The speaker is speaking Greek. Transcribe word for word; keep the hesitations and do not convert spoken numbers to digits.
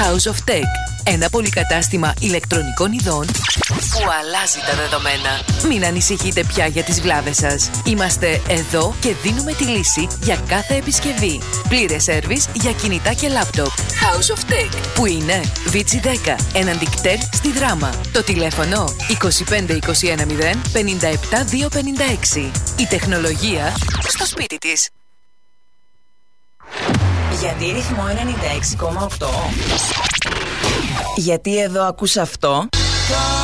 House of Tech. Ένα πολυκατάστημα ηλεκτρονικών ειδών που αλλάζει τα δεδομένα. Μην ανησυχείτε πια για τις βλάβες σας. Είμαστε εδώ και δίνουμε τη λύση για κάθε επισκευή. Πλήρες σέρβις για κινητά και λάπτοπ. House of Tech. Που είναι Βίτσι δέκα, έναντι κτέλ στη Δράμα. Το τηλέφωνο είκοσι πέντε είκοσι ένα μηδέν πενήντα επτά διακόσια πενήντα έξι. Η τεχνολογία στο σπίτι της. Γιατί ρυθμό ενενήντα έξι κόμμα οκτώ? Γιατί εδώ ακούς αυτό?